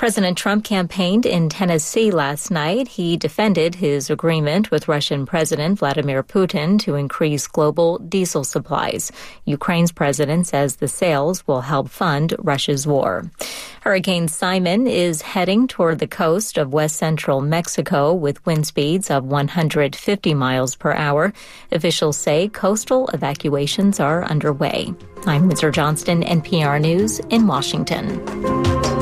President Trump campaigned in Tennessee last night. He defended his agreement with Russian President Vladimir Putin to increase global diesel supplies. Ukraine's president says the sales will help fund Russia's war. Hurricane Simon is heading toward the coast of west central Mexico with wind speeds of 150 miles per hour. Officials say coastal evacuations are underway. I'm Windsor Johnston, NPR News in Washington.